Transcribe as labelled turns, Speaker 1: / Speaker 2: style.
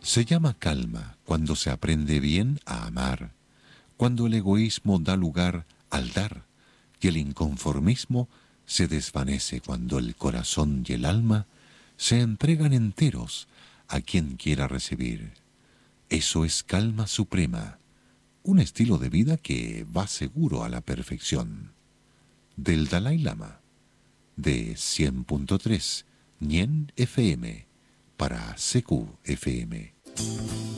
Speaker 1: Se llama calma cuando se aprende bien a amar, cuando el egoísmo da lugar al dar y el inconformismo se desvanece cuando el corazón y el alma se entregan enteros a quien quiera recibir. Eso es calma suprema, un estilo de vida que va seguro a la perfección. Del Dalai Lama, de 100.3 Nien FM, para CQ FM.